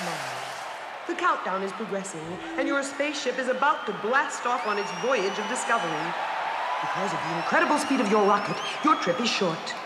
smile. The countdown is progressing, and your spaceship is about to blast off on its voyage of discovery. Because of the incredible speed of your rocket, your trip is short.